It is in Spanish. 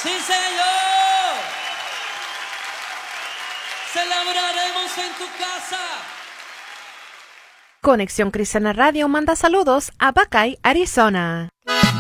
Sí, señor. Celebraremos en tu casa. Conexión Cristiana Radio manda saludos a Buckeye, Arizona.